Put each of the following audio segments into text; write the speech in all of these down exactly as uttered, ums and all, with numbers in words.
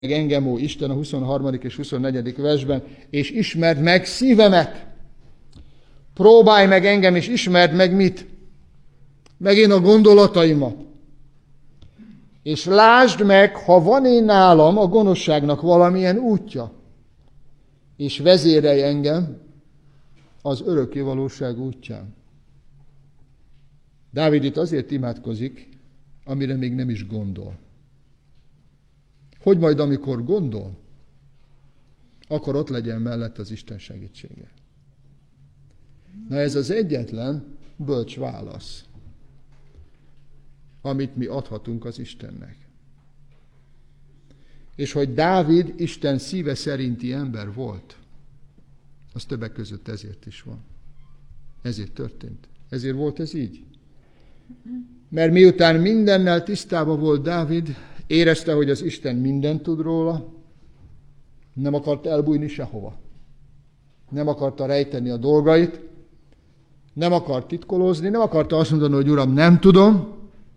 engem, ó Isten, a huszonharmadik és huszonnegyedik versben, és ismerd meg szívemet. Próbálj meg engem, és ismerd meg mit? Meg én a gondolataimat. És lásd meg, ha van én nálam a gonoszságnak valamilyen útja, és vezérelj engem az örökkévalóság útján. Dávid itt azért imádkozik, amire még nem is gondol. Hogy majd amikor gondol, akkor ott legyen mellett az Isten segítsége. Na ez az egyetlen bölcs válasz, amit mi adhatunk az Istennek. És hogy Dávid Isten szíve szerinti ember volt, az többek között ezért is van. Ezért történt. Ezért volt ez így. Mert miután mindennel tisztában volt Dávid, érezte, hogy az Isten mindent tud róla, nem akart elbújni sehova. Nem akarta rejteni a dolgait, nem akart titkolózni, nem akarta azt mondani, hogy Uram, nem tudom,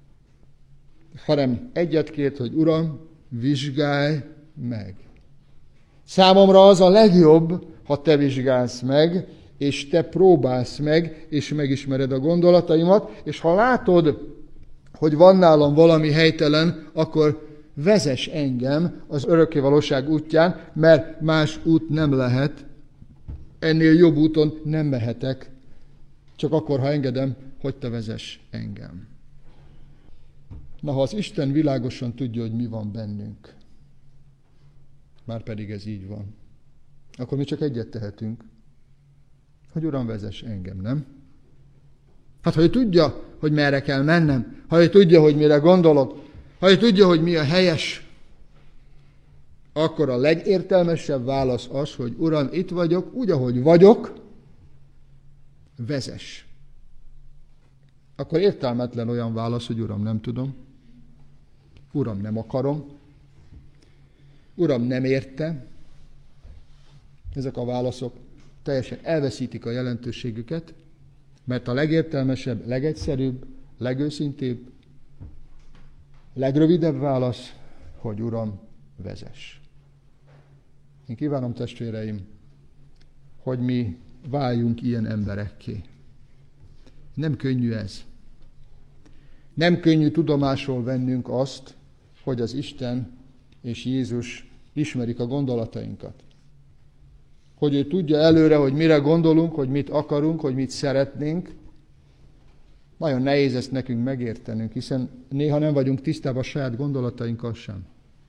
hanem egyet kért, hogy Uram, vizsgálj meg. Számomra az a legjobb, ha te vizsgálsz meg, és te próbálsz meg, és megismered a gondolataimat, és ha látod, hogy van nálam valami helytelen, akkor vezess engem az örökkévalóság útján, mert más út nem lehet, ennél jobb úton nem mehetek, csak akkor, ha engedem, hogy te vezess engem. Na, ha az Isten világosan tudja, hogy mi van bennünk, már pedig ez így van, akkor mi csak egyet tehetünk, hogy Uram, vezess engem, nem? Hát, ha ő tudja, hogy merre kell mennem, ha ő tudja, hogy mire gondolok, ha ő tudja, hogy mi a helyes, akkor a legértelmesebb válasz az, hogy Uram, itt vagyok, úgy, ahogy vagyok, vezess. Akkor értelmetlen olyan válasz, hogy Uram, nem tudom, Uram, nem akarom, Uram, nem értem. Ezek a válaszok teljesen elveszítik a jelentőségüket, mert a legértelmesebb, legegyszerűbb, legőszintébb, legrövidebb válasz, hogy Uram, vezess. Én kívánom, testvéreim, hogy mi váljunk ilyen emberekké. Nem könnyű ez. Nem könnyű tudomásul vennünk azt, hogy az Isten és Jézus ismerik a gondolatainkat. Hogy ő tudja előre, hogy mire gondolunk, hogy mit akarunk, hogy mit szeretnénk. Nagyon nehéz ezt nekünk megértenünk, hiszen néha nem vagyunk tisztában a saját gondolatainkkal sem.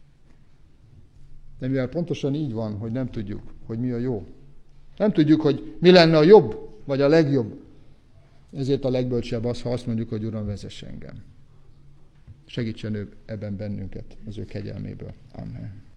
De mivel pontosan így van, hogy nem tudjuk, hogy mi a jó. Nem tudjuk, hogy mi lenne a jobb, vagy a legjobb. Ezért a legbölcsebb az, ha azt mondjuk, hogy Uram, vezess engem. Segítsen ő ebben bennünket, az ő kegyelméből. Amen.